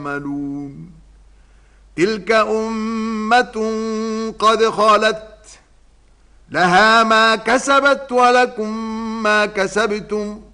تعملون تلك أمة قد خلت لها ما كسبت ولكم ما كسبتم